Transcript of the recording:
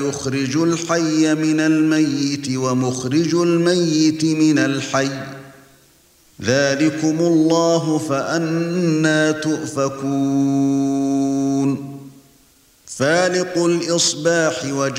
يخرج الحي من الميت ومخرج الميت من الحي ذلكم الله فأنى تؤفكون فالق الإصباح